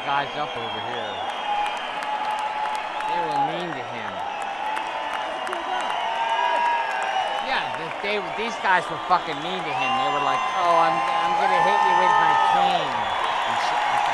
guys up over here. They were mean to him. Yeah, these guys were fucking mean to him. They were like, "Oh, I'm gonna hit you with my cane," and